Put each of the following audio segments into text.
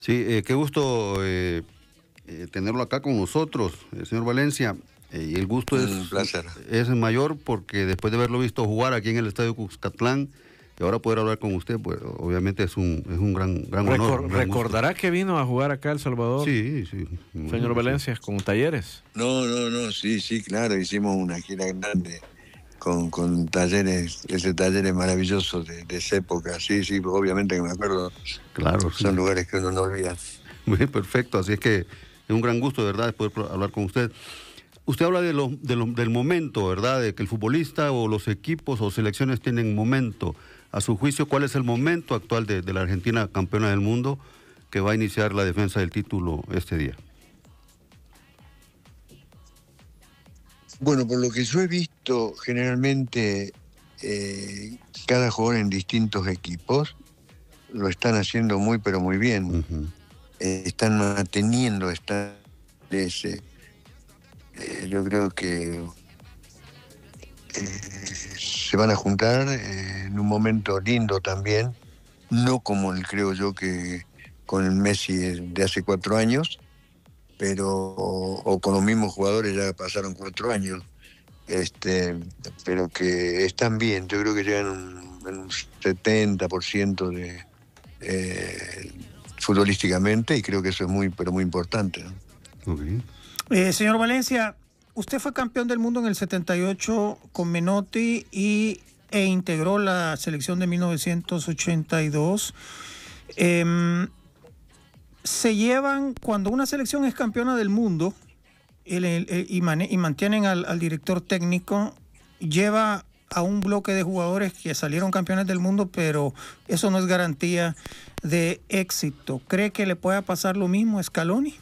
Sí, qué gusto tenerlo acá con nosotros, señor Valencia. Y el gusto Un placer. es mayor porque después de haberlo visto jugar aquí en el Estadio Cuscatlán y ahora poder hablar con usted, pues obviamente es un gran honor. Un gran ¿Recordará gusto. que vino a jugar acá a El Salvador, Sí, sí. señor Valencia, con Talleres? No, sí, claro, hicimos una gira grande con Talleres, ese Talleres maravilloso de esa época. Sí, obviamente que me acuerdo. Claro, sí. Son lugares que uno no olvida. Muy perfecto, así es que es un gran gusto, de verdad, poder hablar con usted. Usted habla del momento, ¿verdad? De que el futbolista o los equipos o selecciones tienen momento. A su juicio, ¿cuál es el momento actual de la Argentina campeona del mundo que va a iniciar la defensa del título este día? Bueno, por lo que yo he visto, generalmente cada jugador en distintos equipos lo están haciendo muy, pero muy bien. Uh-huh. Están manteniendo ese. Yo creo que se van a juntar en un momento lindo también, no como creo yo que con el Messi de hace 4 años, pero o con los mismos jugadores ya pasaron 4 años, pero que están bien. Yo creo que llegan en un 70% de futbolísticamente, y creo que eso es muy, pero muy importante, ¿no? Okay. Señor Valencia, usted fue campeón del mundo en el 78 con Menotti e integró la selección de 1982. Se llevan, cuando una selección es campeona del mundo y mantienen al director técnico, lleva a un bloque de jugadores que salieron campeones del mundo, pero eso no es garantía de éxito. ¿Cree que le pueda pasar lo mismo a Scaloni?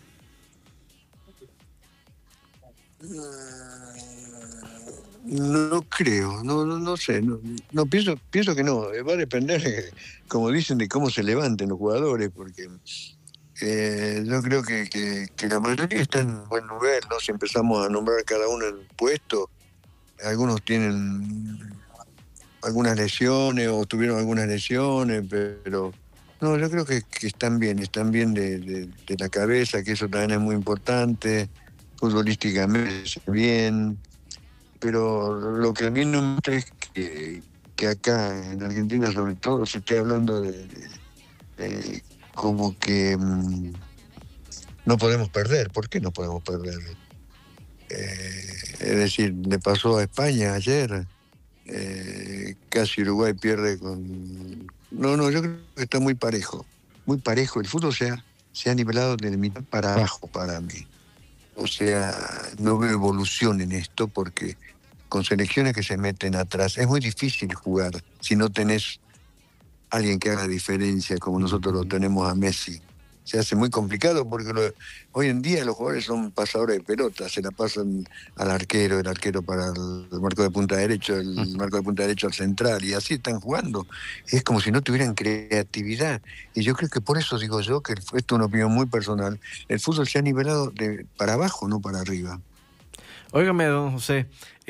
No creo, no sé, no pienso que no. Va a depender, como dicen, de cómo se levanten los jugadores, porque yo creo que la mayoría está en buen nivel, ¿no? Si empezamos a nombrar cada uno en el puesto, algunos tienen algunas lesiones o tuvieron algunas lesiones, pero no, yo creo que están bien de la cabeza, que eso también es muy importante, futbolísticamente bien, pero lo que a mí no me gusta es que acá en Argentina sobre todo se esté hablando de como que no podemos perder. ¿Por qué no podemos perder? Es decir, le pasó a España ayer, casi Uruguay pierde con... No, yo creo que está muy parejo, el fútbol se ha nivelado de mitad para abajo para mí. O sea, no veo evolución en esto, porque con selecciones que se meten atrás es muy difícil jugar si no tenés alguien que haga diferencia, como nosotros lo tenemos a Messi. Se hace muy complicado porque hoy en día los jugadores son pasadores de pelota, se la pasan al arquero, el arquero para el marco de punta derecho, el marco de punta derecho al central, y así están jugando. Es como si no tuvieran creatividad. Y yo creo que por eso digo yo, que esto es una opinión muy personal, el fútbol se ha nivelado para abajo, no para arriba. Óigame, don José,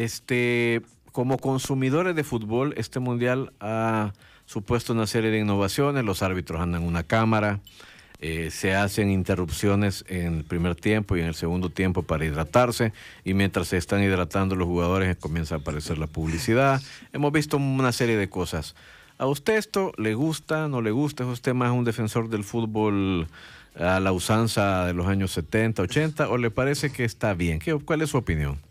como consumidores de fútbol, este mundial ha supuesto una serie de innovaciones. Los árbitros andan en una cámara, se hacen interrupciones en el primer tiempo y en el segundo tiempo para hidratarse, y mientras se están hidratando los jugadores comienza a aparecer la publicidad. Hemos visto una serie de cosas. ¿A usted esto le gusta, no le gusta? ¿Es usted más un defensor del fútbol a la usanza de los años 70, 80, o le parece que está bien? ¿Cuál es su opinión?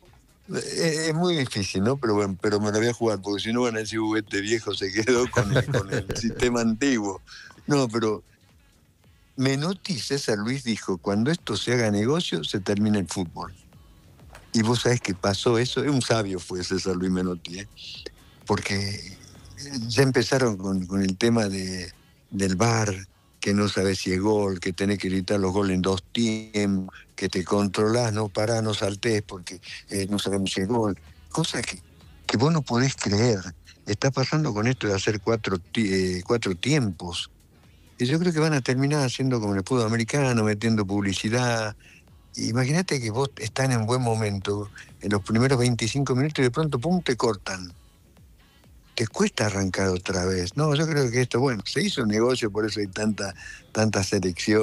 Es muy difícil, ¿no? Pero bueno, pero me la voy a jugar, porque si no van a decir, este viejo se quedó con el sistema antiguo. No, pero Menotti, César Luis dijo, cuando esto se haga negocio, se termina el fútbol. Y vos sabés que pasó eso. Un sabio fue César Luis Menotti, porque ya empezaron con el tema del VAR, que no sabés si es gol, que tenés que gritar los goles en 2 tiempos, que te controlás, no parás, no saltés, porque no sabemos si es gol. Cosa que vos no podés creer. Está pasando con esto de hacer 4 tiempos. Y yo creo que van a terminar haciendo como en el fútbol americano, metiendo publicidad. Imagínate que vos estás en buen momento, en los primeros 25 minutos, y de pronto, pum, te cortan. te cuesta arrancar otra vez. No, yo creo que esto, bueno, se hizo un negocio, por eso hay tanta selección.